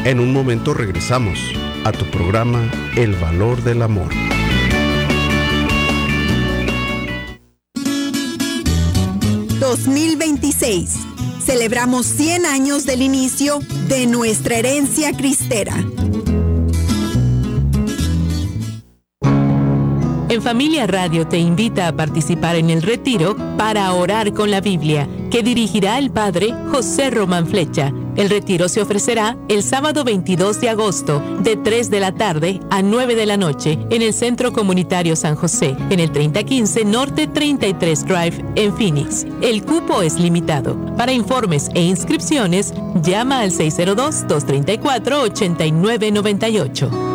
En un momento regresamos a tu programa El Valor del Amor. ...2026... celebramos 100 años del inicio de nuestra herencia cristera. En Familia Radio te invita a participar en el retiro para orar con la Biblia, que dirigirá el padre José Román Flecha. El retiro se ofrecerá el sábado 22 de agosto, de 3 de la tarde a 9 de la noche, en el Centro Comunitario San José, en el 3015 Norte 33 Drive, en Phoenix. El cupo es limitado. Para informes e inscripciones, llama al 602-234-8998.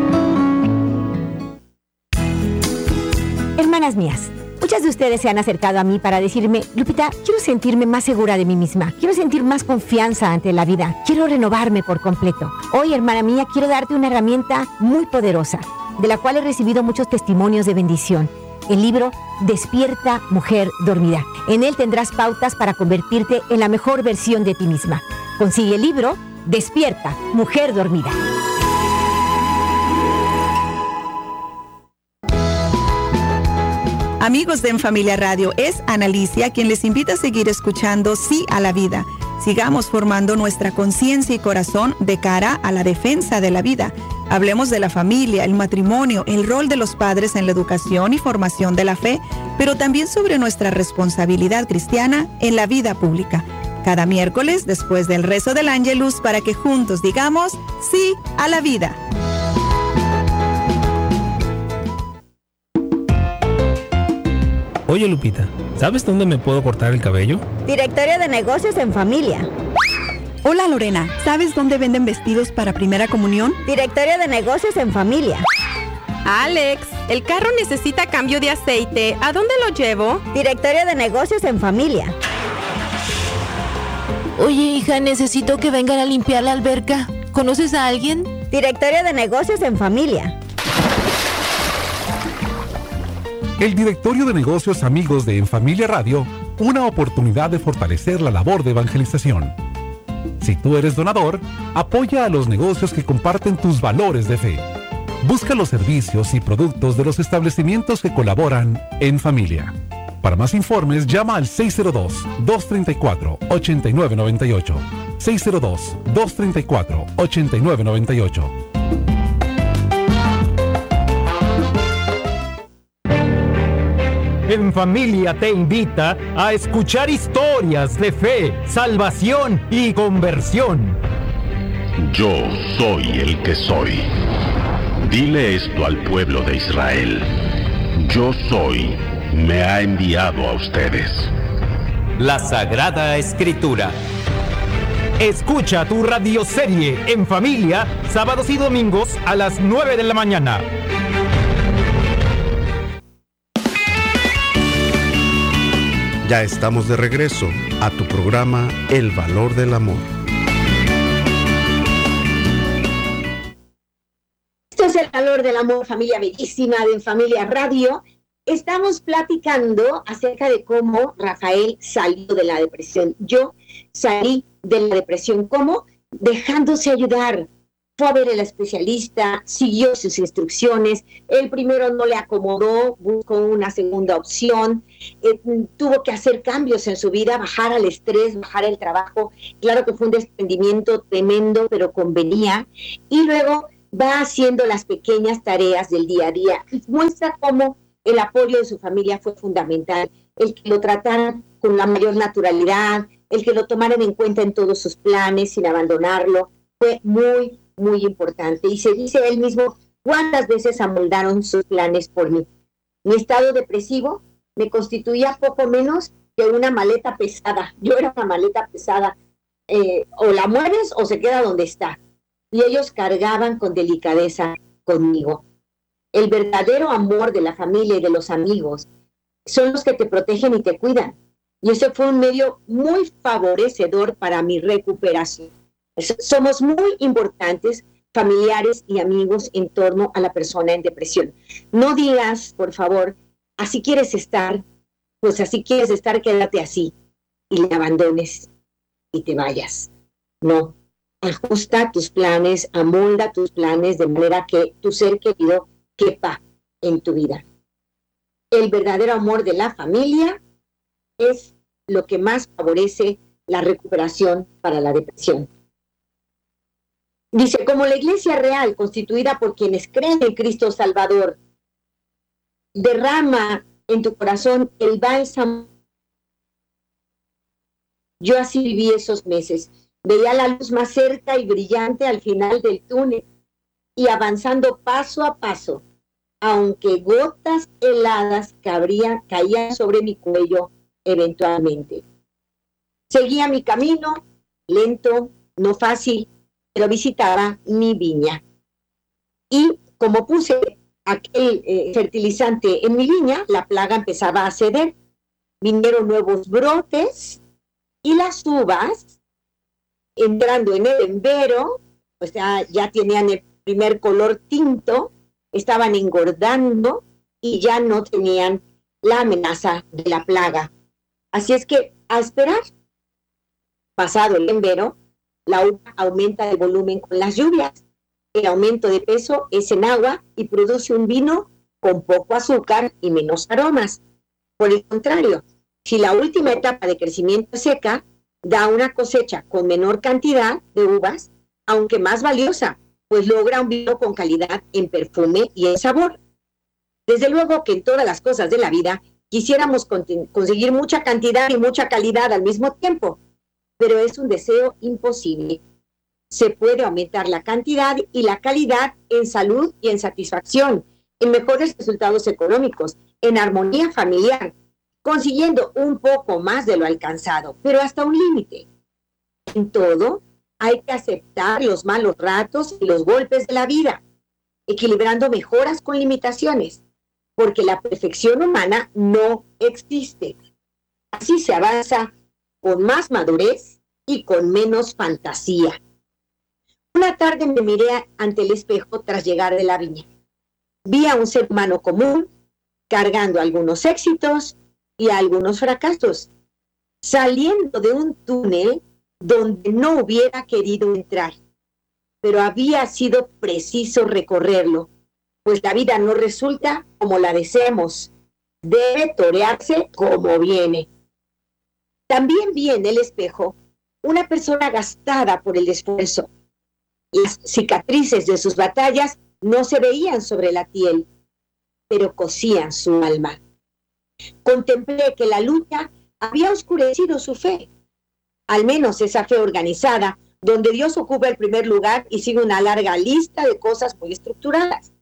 Hermanas mías, muchas de ustedes se han acercado a mí para decirme: Lupita, quiero sentirme más segura de mí misma, quiero sentir más confianza ante la vida, quiero renovarme por completo. Hoy, hermana mía, quiero darte una herramienta muy poderosa, de la cual he recibido muchos testimonios de bendición. El libro Despierta, Mujer Dormida. En él tendrás pautas para convertirte en la mejor versión de ti misma. Consigue el libro Despierta, Mujer Dormida. Amigos de En Familia Radio, es Ana Alicia quien les invita a seguir escuchando Sí a la Vida. Sigamos formando nuestra conciencia y corazón de cara a la defensa de la vida. Hablemos de la familia, el matrimonio, el rol de los padres en la educación y formación de la fe, pero también sobre nuestra responsabilidad cristiana en la vida pública. Cada miércoles, después del rezo del Ángelus, para que juntos digamos Sí a la Vida. Oye, Lupita, ¿sabes dónde me puedo cortar el cabello? Directorio de Negocios en Familia. Hola, Lorena, ¿sabes dónde venden vestidos para primera comunión? Directorio de Negocios en Familia. Alex, el carro necesita cambio de aceite. ¿A dónde lo llevo? Directorio de Negocios en Familia. Oye, hija, necesito que vengan a limpiar la alberca. ¿Conoces a alguien? Directorio de Negocios en Familia. El Directorio de Negocios Amigos de En Familia Radio, una oportunidad de fortalecer la labor de evangelización. Si tú eres donador, apoya a los negocios que comparten tus valores de fe. Busca los servicios y productos de los establecimientos que colaboran en familia. Para más informes, llama al 602-234-8998. 602-234-8998. En Familia te invita a escuchar historias de fe, salvación y conversión. Yo soy el que soy. Dile esto al pueblo de Israel. Yo soy, me ha enviado a ustedes. La Sagrada Escritura. Escucha tu radioserie En Familia, sábados y domingos a las 9 de la mañana. Ya estamos de regreso a tu programa El Valor del Amor. Esto es El Valor del Amor, familia bellísima de En Familia Radio. Estamos platicando acerca de cómo Rafael salió de la depresión. Yo salí de la depresión, ¿cómo? Dejándose ayudar. Fue a ver al especialista, siguió sus instrucciones, el primero no le acomodó, buscó una segunda opción, tuvo que hacer cambios en su vida, bajar al estrés, bajar el trabajo. Claro que fue un desprendimiento tremendo, pero convenía. Y luego va haciendo las pequeñas tareas del día a día. Muestra cómo el apoyo de su familia fue fundamental, el que lo trataran con la mayor naturalidad, el que lo tomaran en cuenta en todos sus planes sin abandonarlo, fue muy importante. Y se dice él mismo: ¿cuántas veces amoldaron sus planes por mí? Mi estado depresivo me constituía poco menos que una maleta pesada. Yo era una maleta pesada. O la mueves o se queda donde está. Y ellos cargaban con delicadeza conmigo. El verdadero amor de la familia y de los amigos son los que te protegen y te cuidan. Y eso fue un medio muy favorecedor para mi recuperación. Somos muy importantes, familiares y amigos, en torno a la persona en depresión. No digas, por favor, así quieres estar, pues así quieres estar, quédate así, y le abandones y te vayas. No, ajusta tus planes, amolda tus planes de manera que tu ser querido quepa en tu vida. El verdadero amor de la familia es lo que más favorece la recuperación para la depresión. Dice, como la iglesia real, constituida por quienes creen en Cristo Salvador, derrama en tu corazón el bálsamo. Yo así viví esos meses. Veía la luz más cerca y brillante al final del túnel y avanzando paso a paso, aunque gotas heladas caían sobre mi cuello eventualmente. Seguía mi camino, lento, no fácil, pero visitaba mi viña. Y como puse aquel fertilizante en mi viña, la plaga empezaba a ceder. Vinieron nuevos brotes y las uvas, entrando en el embero, pues ya tenían el primer color tinto, estaban engordando y ya no tenían la amenaza de la plaga. Así es que a esperar. Pasado el embero, la uva aumenta de volumen con las lluvias. El aumento de peso es en agua y produce un vino con poco azúcar y menos aromas. Por el contrario, si la última etapa de crecimiento es seca, da una cosecha con menor cantidad de uvas, aunque más valiosa, pues logra un vino con calidad en perfume y en sabor. Desde luego que en todas las cosas de la vida quisiéramos conseguir mucha cantidad y mucha calidad al mismo tiempo, pero es un deseo imposible. Se puede aumentar la cantidad y la calidad en salud y en satisfacción, en mejores resultados económicos, en armonía familiar, consiguiendo un poco más de lo alcanzado, pero hasta un límite. En todo, hay que aceptar los malos ratos y los golpes de la vida, equilibrando mejoras con limitaciones, porque la perfección humana no existe. Así se avanza con más madurez y con menos fantasía. Una tarde me miré ante el espejo tras llegar de la viña. Vi a un ser humano común, cargando algunos éxitos y algunos fracasos, saliendo de un túnel donde no hubiera querido entrar, pero había sido preciso recorrerlo, pues la vida no resulta como la deseamos, debe torearse como viene. También vi en el espejo una persona gastada por el esfuerzo. Las cicatrices de sus batallas no se veían sobre la piel, pero cosían su alma. Contemplé que la lucha había oscurecido su fe, al menos esa fe organizada, donde Dios ocupa el primer lugar y sigue una larga lista de cosas muy estructuradas.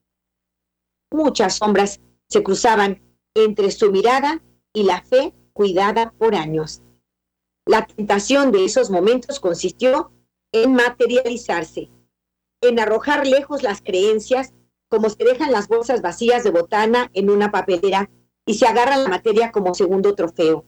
Muchas sombras se cruzaban entre su mirada y la fe cuidada por años. La tentación de esos momentos consistió en materializarse, en arrojar lejos las creencias, como se dejan las bolsas vacías de botana en una papelera y se agarra la materia como segundo trofeo,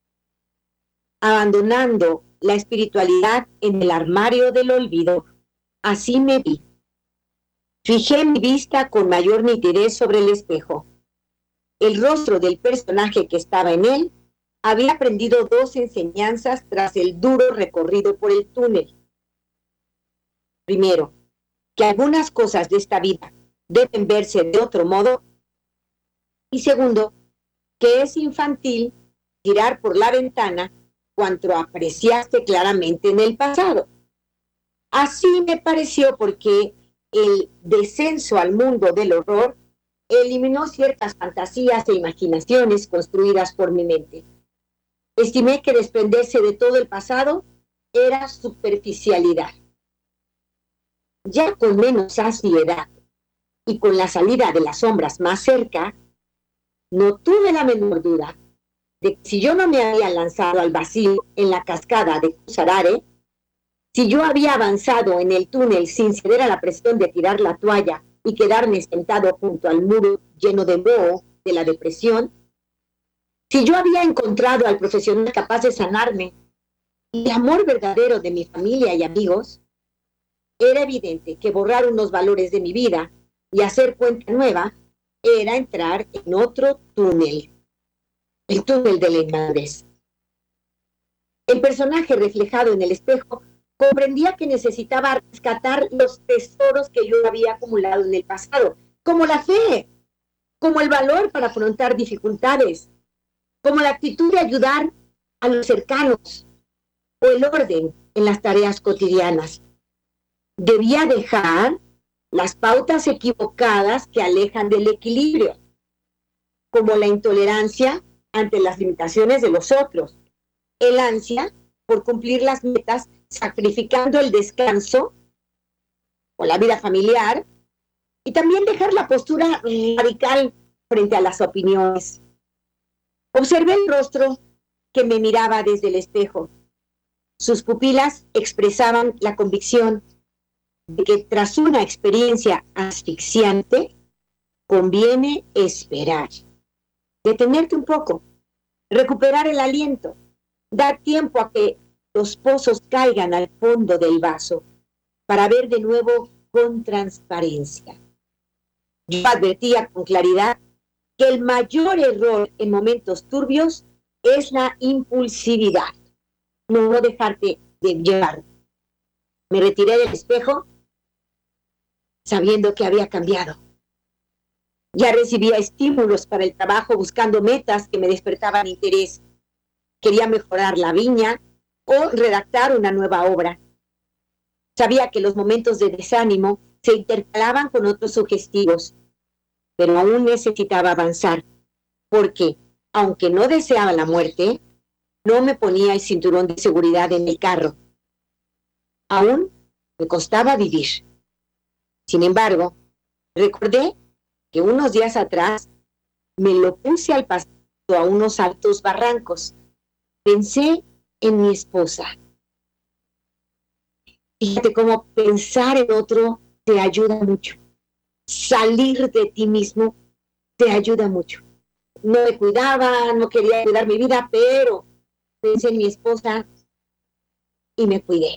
abandonando la espiritualidad en el armario del olvido. Así me vi. Fijé mi vista con mayor nitidez sobre el espejo. El rostro del personaje que estaba en él había aprendido 2 enseñanzas tras el duro recorrido por el túnel. Primero, que algunas cosas de esta vida deben verse de otro modo. Y segundo, que es infantil tirar por la ventana cuanto apreciaste claramente en el pasado. Así me pareció porque el descenso al mundo del horror eliminó ciertas fantasías e imaginaciones construidas por mi mente. Estimé que desprenderse de todo el pasado era superficialidad. Ya con menos ansiedad y con la salida de las sombras más cerca, no tuve la menor duda de que si yo no me había lanzado al vacío en la cascada de Kusarare, si yo había avanzado en el túnel sin ceder a la presión de tirar la toalla y quedarme sentado junto al muro lleno de moho de la depresión, si yo había encontrado al profesional capaz de sanarme y el amor verdadero de mi familia y amigos, era evidente que borrar unos valores de mi vida y hacer cuenta nueva era entrar en otro túnel, el túnel de la inmadurez. El personaje reflejado en el espejo Comprendía que necesitaba rescatar los tesoros que yo había acumulado en el pasado, como la fe, como el valor para afrontar dificultades, como la actitud de ayudar a los cercanos o el orden en las tareas cotidianas. Debía dejar las pautas equivocadas que alejan del equilibrio, como la intolerancia ante las limitaciones de los otros, el ansia por cumplir las metas, sacrificando el descanso o la vida familiar, y también dejar la postura radical frente a las opiniones. Observé el rostro que me miraba desde el espejo. Sus pupilas expresaban la convicción de que tras una experiencia asfixiante, conviene esperar, detenerte un poco, recuperar el aliento, dar tiempo a que los pozos caigan al fondo del vaso para ver de nuevo con transparencia. Yo advertía con claridad que el mayor error en momentos turbios es la impulsividad, no dejarte de llevar. Me retiré del espejo sabiendo que había cambiado. Ya recibía estímulos para el trabajo buscando metas que me despertaban interés. Quería mejorar la viña o redactar una nueva obra. Sabía que los momentos de desánimo se intercalaban con otros sugestivos, pero aún necesitaba avanzar, porque, aunque no deseaba la muerte, no me ponía el cinturón de seguridad en el carro. Aún me costaba vivir. Sin embargo, recordé que unos días atrás me lo puse al paso a unos altos barrancos. Pensé en mi esposa. Fíjate cómo pensar en otro te ayuda mucho. Salir de ti mismo te ayuda mucho. No me cuidaba, no quería cuidar mi vida, pero pensé en mi esposa y me cuidé.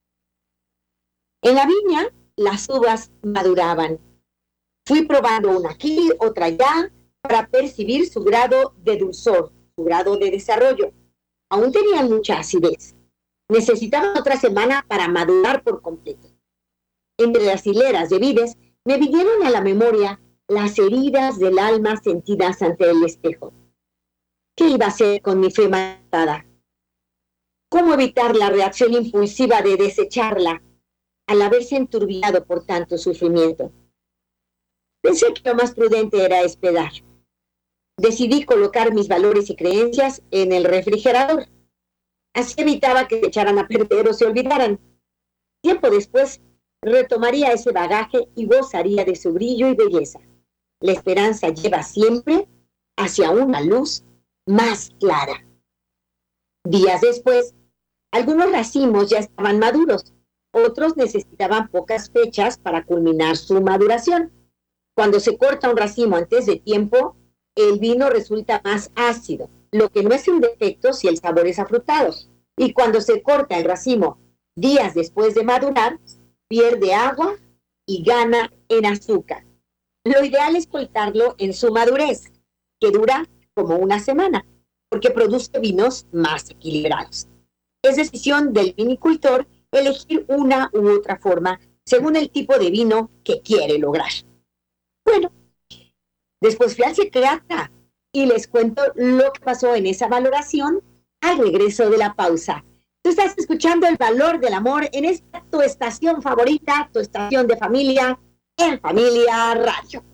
En la viña, las uvas maduraban. Fui probando una aquí, otra allá, para percibir su grado de dulzor, su grado de desarrollo. Aún tenían mucha acidez. Necesitaba otra semana para madurar por completo. Entre las hileras de vides, me vinieron a la memoria las heridas del alma sentidas ante el espejo. ¿Qué iba a hacer con mi fe matada? ¿Cómo evitar la reacción impulsiva de desecharla al haberse enturbiado por tanto sufrimiento? Pensé que lo más prudente era esperar. Decidí colocar mis valores y creencias en el refrigerador. Así evitaba que se echaran a perder o se olvidaran. Tiempo después, retomaría ese bagaje y gozaría de su brillo y belleza. La esperanza lleva siempre hacia una luz más clara. Días después, algunos racimos ya estaban maduros, otros necesitaban pocas fechas para culminar su maduración. Cuando se corta un racimo antes de tiempo, el vino resulta más ácido, lo que no es un defecto si el sabor es afrutado. Y cuando se corta el racimo días después de madurar, pierde agua y gana en azúcar. Lo ideal es cortarlo en su madurez, que dura como una semana, porque produce vinos más equilibrados. Es decisión del vinicultor elegir una u otra forma según el tipo de vino que quiere lograr. Bueno, después fui al Secreata y les cuento lo que pasó en esa valoración al regreso de la pausa. Tú estás escuchando El Valor del Amor en esta tu estación favorita, tu estación de familia, en Familia Radio.